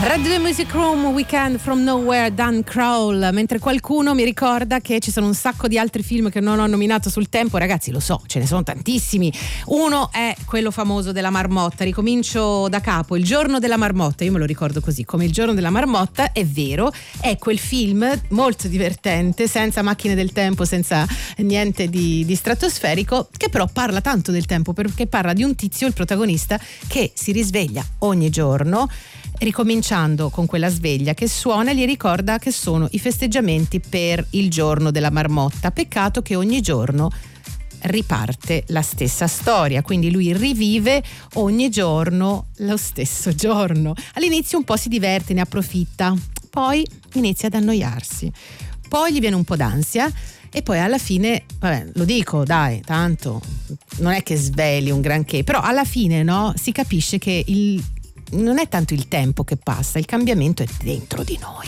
Red 2 Music Room, Weekend from Nowhere, Dan Crowell. Mentre qualcuno mi ricorda che ci sono un sacco di altri film che non ho nominato sul tempo, ragazzi, lo so, ce ne sono tantissimi. Uno è quello famoso della marmotta. Ricomincio da capo. Il giorno della marmotta, io me lo ricordo così, come il giorno della marmotta, è vero, è quel film molto divertente, senza macchine del tempo, senza niente di stratosferico, che però parla tanto del tempo, perché parla di un tizio, il protagonista, che si risveglia ogni giorno, ricominciando con quella sveglia che suona, gli ricorda che sono i festeggiamenti per il giorno della marmotta. Peccato che ogni giorno riparte la stessa storia, quindi lui rivive ogni giorno lo stesso giorno. All'inizio un po' si diverte, ne approfitta, poi inizia ad annoiarsi, poi gli viene un po' d'ansia e poi alla fine, vabbè, lo dico, dai, tanto non è che sveli un granché, però alla fine, no, si capisce che non è tanto il tempo che passa, il cambiamento è dentro di noi.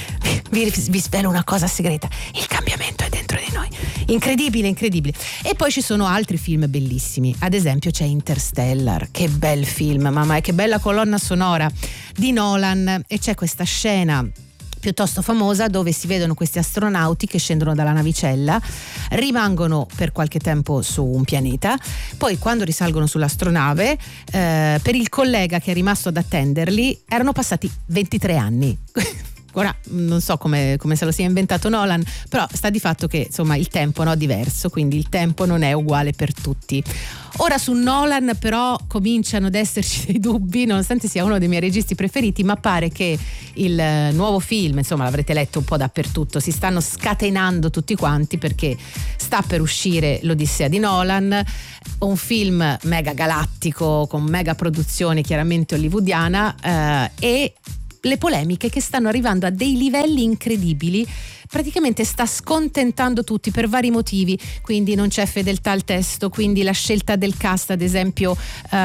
Vi svelo una cosa segreta: il cambiamento è dentro di noi. Incredibile, incredibile. E poi ci sono altri film bellissimi, ad esempio c'è Interstellar, che bel film, mamma, che bella colonna sonora di Nolan, e c'è questa scena piuttosto famosa dove si vedono questi astronauti che scendono dalla navicella, rimangono per qualche tempo su un pianeta, poi quando risalgono sull'astronave, per il collega che è rimasto ad attenderli erano passati 23 anni. Ora non so come se lo sia inventato Nolan, però sta di fatto che insomma il tempo è diverso, quindi il tempo non è uguale per tutti. Ora su Nolan però cominciano ad esserci dei dubbi, nonostante sia uno dei miei registi preferiti, ma pare che il nuovo film, insomma l'avrete letto un po' dappertutto, si stanno scatenando tutti quanti perché sta per uscire l'Odissea di Nolan, un film mega galattico con mega produzione chiaramente hollywoodiana, e le polemiche che stanno arrivando a dei livelli incredibili. Praticamente sta scontentando tutti per vari motivi, quindi non c'è fedeltà al testo, quindi la scelta del cast, ad esempio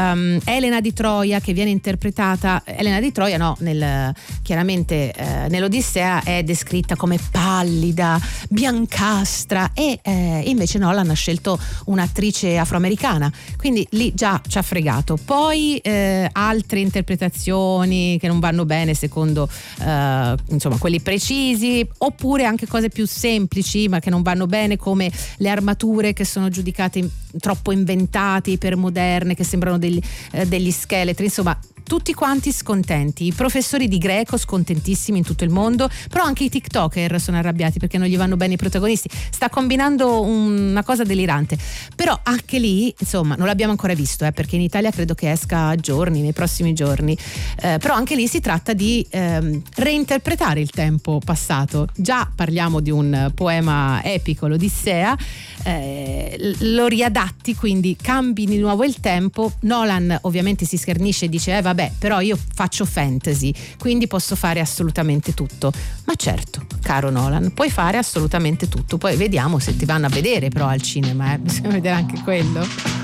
Elena di Troia, che viene interpretata, Elena di Troia no, chiaramente nell'Odissea è descritta come pallida, biancastra, e invece Nolan ha scelto un'attrice afroamericana, quindi lì già ci ha fregato. Poi altre interpretazioni che non vanno bene secondo insomma quelli precisi, oppure anche cose più semplici ma che non vanno bene, come le armature che sono giudicate troppo inventate, ipermoderne, che sembrano degli scheletri, insomma tutti quanti scontenti. I professori di greco scontentissimi in tutto il mondo, però anche i TikToker sono arrabbiati perché non gli vanno bene i protagonisti. Sta combinando una cosa delirante, però anche lì insomma non l'abbiamo ancora visto, perché in Italia credo che esca a giorni, nei prossimi giorni, però anche lì si tratta di reinterpretare il tempo passato. Già parliamo di un poema epico, l'Odissea, lo riadatti, quindi cambi di nuovo il tempo. Nolan ovviamente si schernisce e dice vabbè, però io faccio fantasy, quindi posso fare assolutamente tutto. Ma certo, caro Nolan, puoi fare assolutamente tutto, poi vediamo se ti vanno a vedere però al cinema, bisogna vedere anche quello.